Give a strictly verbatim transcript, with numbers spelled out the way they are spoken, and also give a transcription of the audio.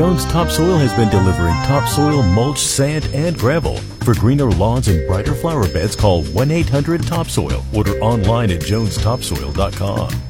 Jones Topsoil has been delivering topsoil, mulch, sand, and gravel. For greener lawns and brighter flower beds, call one eight hundred topsoil. Order online at jones topsoil dot com.